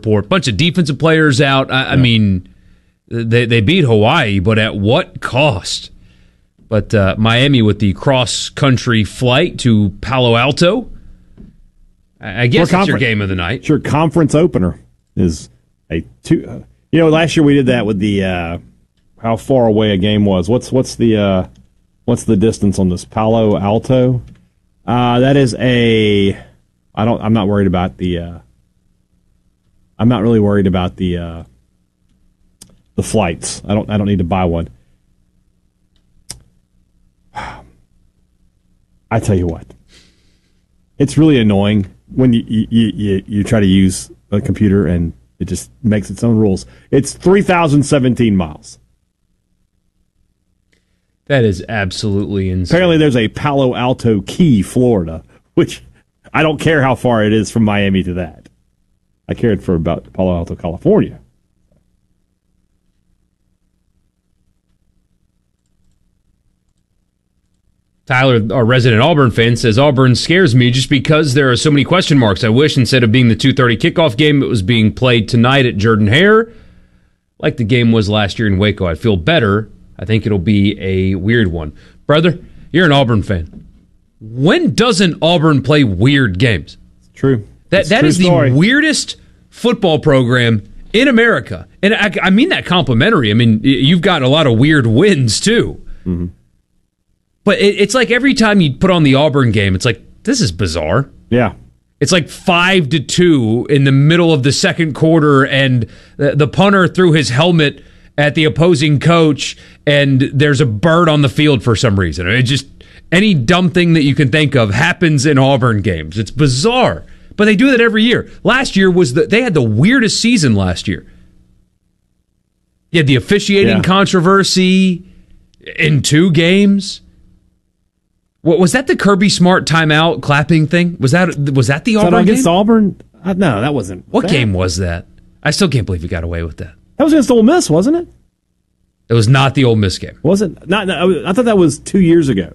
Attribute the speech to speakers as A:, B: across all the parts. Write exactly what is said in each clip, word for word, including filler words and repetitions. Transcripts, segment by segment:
A: report. Bunch of defensive players out. I, yeah. I mean, they they beat Hawaii, but at what cost? But uh, Miami with the cross-country flight to Palo Alto. I guess it's your game of the night.
B: Sure, conference opener is a two. Uh, you know, last year we did that with the uh, how far away a game was. What's what's the uh, what's the distance on this Palo Alto? Uh, that is a. I don't. I'm not worried about the. Uh, I'm not really worried about the uh, the flights. I don't. I don't need to buy one. I tell you what, it's really annoying when you you, you you try to use a computer and it just makes its own rules. It's three thousand seventeen miles.
A: That is absolutely insane.
B: Apparently there's a Palo Alto Key, Florida, which I don't care how far it is from Miami to that. I cared for about Palo Alto, California.
A: Tyler, our resident Auburn fan, says Auburn scares me just because there are so many question marks. I wish instead of being the two thirty kickoff game, it was being played tonight at Jordan-Hare, like the game was last year in Waco. I'd feel better. I think it'll be a weird one. Brother, you're an Auburn fan. When doesn't Auburn play weird games?
B: It's true.
A: That
B: it's
A: That
B: true
A: is
B: story.
A: the weirdest football program in America. And I, I mean that complimentary. I mean, you've got a lot of weird wins, too.
B: Mm-hmm.
A: But it, it's like every time you put on the Auburn game, it's like, this is bizarre.
B: Yeah.
A: It's like five to two in the middle of the second quarter, and the, the punter threw his helmet at the opposing coach, and there's a bird on the field for some reason. It just, any dumb thing that you can think of happens in Auburn games. It's bizarre. But they do that every year. Last year was the, they had the weirdest season last year. You had the officiating
B: yeah.
A: controversy in two games. What, was that the Kirby Smart timeout clapping thing? Was that was that the
B: Is
A: Auburn
B: that against
A: game?
B: Auburn? Uh, no, that wasn't.
A: What
B: that.
A: game was that? I still can't believe you got away with that.
B: That was against Ole Miss, wasn't it?
A: It was not the Ole Miss game.
B: Was it? Not. No, I thought that was two years ago.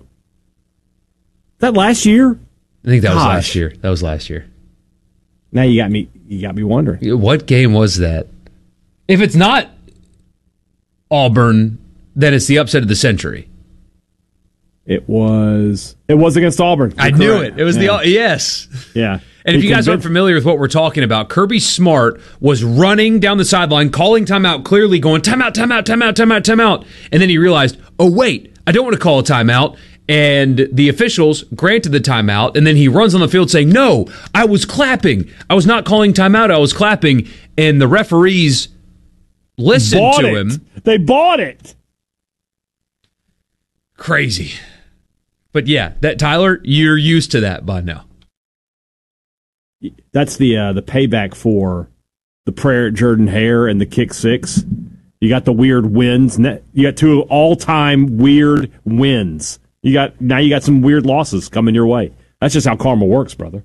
B: That last year?
A: I think that
B: Gosh.
A: was last year. That was last year.
B: Now you got me. You got me wondering.
A: What game was that? If it's not Auburn, then it's the upset of the century.
B: It was. It was against Auburn. You're
A: I
B: correct.
A: knew it. It was
B: yeah.
A: the yes.
B: Yeah.
A: And if you guys aren't familiar with what we're talking about, Kirby Smart was running down the sideline, calling timeout, clearly going timeout, timeout, timeout, timeout, timeout, and then he realized, oh wait, I don't want to call a timeout. And the officials granted the timeout, and then he runs on the field saying, no, I was clapping. I was not calling timeout, I was clapping. And the referees listened
B: bought
A: to
B: it.
A: him.
B: They bought it.
A: Crazy. But yeah, that Tyler, you're used to that by now.
B: That's the uh, the payback for the prayer at Jordan-Hare and the kick six. You got the weird wins. You got two all-time weird wins. You got now you got some weird losses coming your way. That's just how karma works, brother.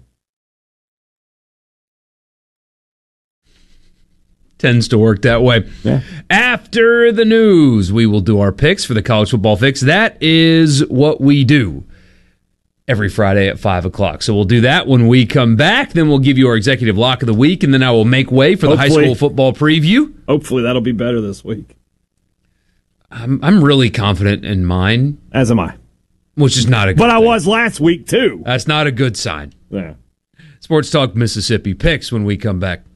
A: Tends to work that way.
B: Yeah.
A: After the news, we will do our picks for the College Football Fix. That is what we do every Friday at five o'clock. So we'll do that when we come back. Then we'll give you our Executive Lock of the Week, and then I will make way for the
B: Hopefully.
A: high school football preview.
B: Hopefully that'll be better this week.
A: I'm, I'm really confident in mine.
B: As am I.
A: Which is not a good
B: But I
A: thing.
B: was last week, too.
A: That's not a good sign.
B: Yeah.
A: Sports Talk Mississippi picks when we come back.